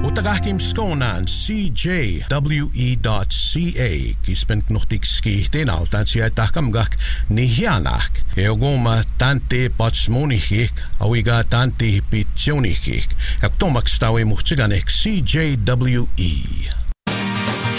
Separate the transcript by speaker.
Speaker 1: Utagahkim skonan CJWE.ca kispent nuhtikski tenautan siya tahkamgak nihianak. Eogoma tante patsmonihik awiga tante pitsionihik. Yaktomakstawi muhtsiganek CJWE.